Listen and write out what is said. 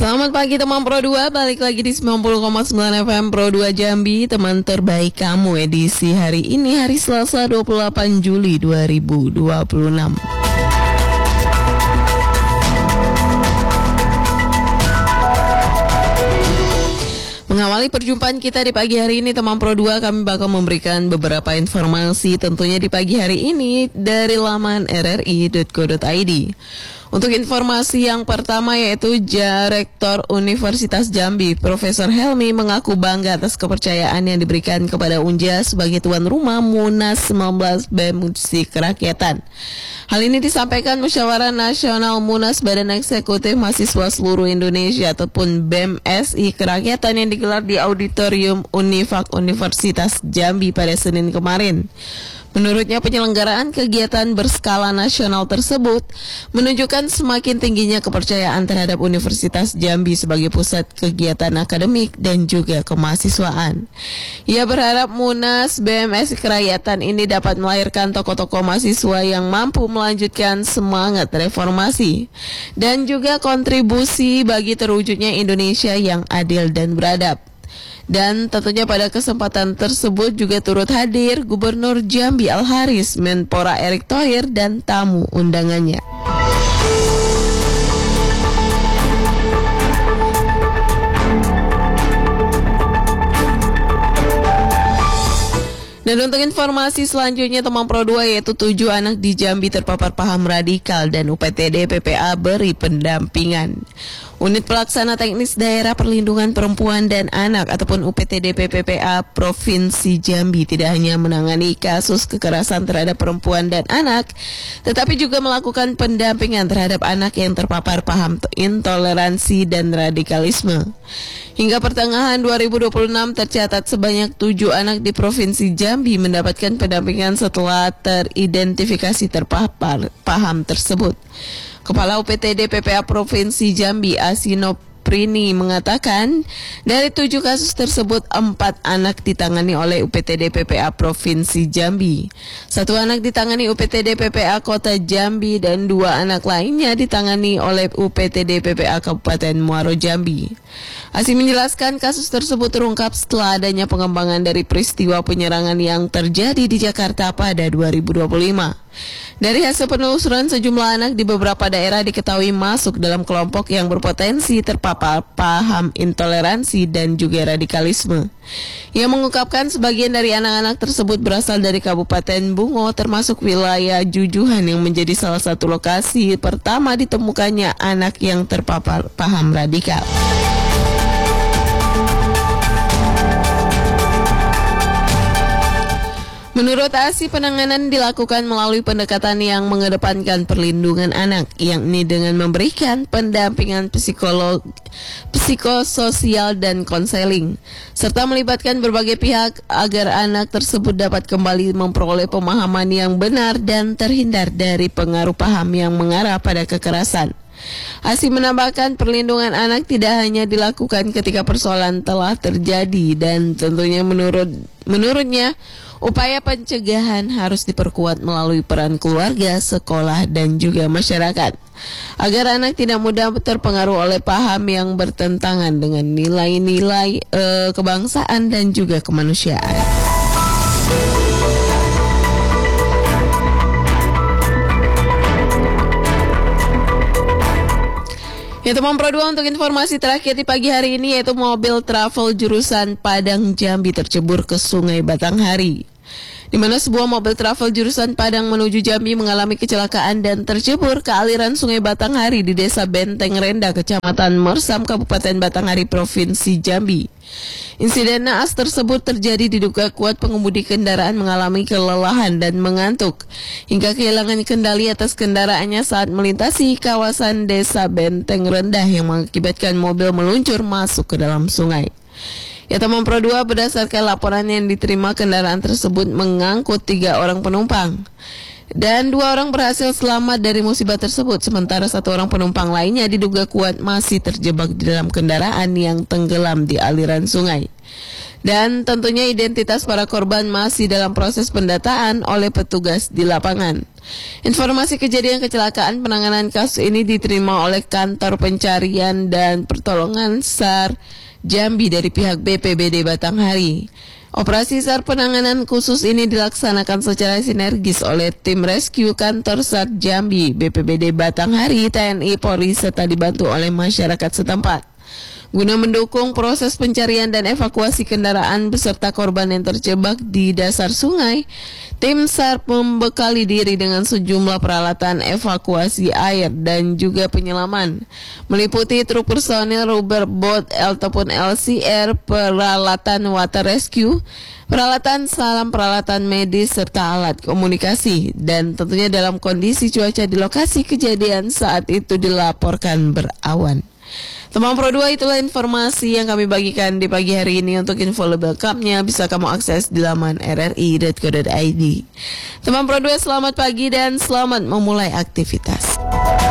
Selamat pagi teman Pro 2, balik lagi di 90,9 FM Pro 2 Jambi, teman terbaik kamu edisi hari ini, hari Selasa 28 Juli 2026. Mengawali perjumpaan kita di pagi hari ini teman Pro 2, kami bakal memberikan beberapa informasi tentunya di pagi hari ini dari laman rri.co.id. Untuk informasi yang pertama yaitu Rektor Universitas Jambi, Profesor Helmi mengaku bangga atas kepercayaan yang diberikan kepada Unja sebagai tuan rumah Munas 19 BEM Musik Kerakyatan. Hal ini disampaikan Musyawarah Nasional Munas Badan Eksekutif Mahasiswa Seluruh Indonesia ataupun BEM SI Kerakyatan yang digelar di Auditorium Unifak Universitas Jambi pada Senin kemarin. Menurutnya penyelenggaraan kegiatan berskala nasional tersebut menunjukkan semakin tingginya kepercayaan terhadap Universitas Jambi sebagai pusat kegiatan akademik dan juga kemahasiswaan. Ia berharap Munas BMS Kerakyatan ini dapat melahirkan tokoh-tokoh mahasiswa yang mampu melanjutkan semangat reformasi dan juga kontribusi bagi terwujudnya Indonesia yang adil dan beradab. Dan tentunya pada kesempatan tersebut juga turut hadir Gubernur Jambi Al-Haris, Menpora Erick Thohir, dan tamu undangannya. Dan untuk informasi selanjutnya teman Pro 2 yaitu 7 anak di Jambi terpapar paham radikal dan UPTD PPA beri pendampingan. Unit Pelaksana Teknis Daerah Perlindungan Perempuan dan Anak ataupun UPTD PPA Provinsi Jambi tidak hanya menangani kasus kekerasan terhadap perempuan dan anak, tetapi juga melakukan pendampingan terhadap anak yang terpapar paham intoleransi dan radikalisme. Hingga pertengahan 2026 tercatat sebanyak 7 anak di Provinsi Jambi mendapatkan pendampingan setelah teridentifikasi terpapar paham tersebut. Kepala UPTD PPA Provinsi Jambi Asino Prini mengatakan dari 7 kasus tersebut 4 anak ditangani oleh UPTD PPA Provinsi Jambi, 1 anak ditangani UPTD PPA Kota Jambi dan 2 anak lainnya ditangani oleh UPTD PPA Kabupaten Muaro Jambi. Asi menjelaskan kasus tersebut terungkap setelah adanya pengembangan dari peristiwa penyerangan yang terjadi di Jakarta pada 2025. Dari hasil penelusuran, sejumlah anak di beberapa daerah diketahui masuk dalam kelompok yang berpotensi terpapar paham intoleransi dan juga radikalisme. Ia mengungkapkan sebagian dari anak-anak tersebut berasal dari Kabupaten Bungo, termasuk wilayah Jujuhan yang menjadi salah satu lokasi pertama ditemukannya anak yang terpapar paham radikal. Menurut Asi, penanganan dilakukan melalui pendekatan yang mengedepankan perlindungan anak, yakni dengan memberikan pendampingan psikososial dan konseling, serta melibatkan berbagai pihak agar anak tersebut dapat kembali memperoleh pemahaman yang benar dan terhindar dari pengaruh paham yang mengarah pada kekerasan. Asi menambahkan perlindungan anak tidak hanya dilakukan ketika persoalan telah terjadi dan tentunya menurutnya upaya pencegahan harus diperkuat melalui peran keluarga, sekolah, dan juga masyarakat agar anak tidak mudah terpengaruh oleh paham yang bertentangan dengan nilai-nilai kebangsaan dan juga kemanusiaan. Ya teman Pro 2, untuk informasi terakhir di pagi hari ini yaitu mobil travel jurusan Padang Jambi tercebur ke Sungai Batanghari, di mana sebuah mobil travel jurusan Padang menuju Jambi mengalami kecelakaan dan tercebur ke aliran Sungai Batanghari di Desa Benteng Rendah, Kecamatan Mersam, Kabupaten Batanghari, Provinsi Jambi. Insiden naas tersebut terjadi diduga kuat pengemudi kendaraan mengalami kelelahan dan mengantuk hingga kehilangan kendali atas kendaraannya saat melintasi kawasan Desa Benteng Rendah yang mengakibatkan mobil meluncur masuk ke dalam sungai. Ya teman Pro 2, berdasarkan laporan yang diterima, kendaraan tersebut mengangkut 3 orang penumpang dan 2 orang berhasil selamat dari musibah tersebut, sementara 1 orang penumpang lainnya diduga kuat masih terjebak di dalam kendaraan yang tenggelam di aliran sungai. Dan tentunya identitas para korban masih dalam proses pendataan oleh petugas di lapangan. Informasi kejadian kecelakaan penanganan kasus ini diterima oleh Kantor Pencarian dan Pertolongan SAR Jambi dari pihak BPBD Batanghari. Operasi SAR penanganan khusus ini dilaksanakan secara sinergis oleh tim rescue Kantor SAR Jambi, BPBD Batanghari, TNI, Polri, serta dibantu oleh masyarakat setempat. Guna mendukung proses pencarian dan evakuasi kendaraan beserta korban yang terjebak di dasar sungai, tim SAR membekali diri dengan sejumlah peralatan evakuasi air dan juga penyelaman, meliputi truk personil, rubber boat ataupun LCR, peralatan water rescue, peralatan salam, peralatan medis, serta alat komunikasi. Dan tentunya dalam kondisi cuaca di lokasi kejadian saat itu dilaporkan berawan. Teman Pro 2, itulah informasi yang kami bagikan di pagi hari ini. Untuk info lebih lengkapnya bisa kamu akses di laman rri.co.id. Teman Pro 2, selamat pagi dan selamat memulai aktivitas.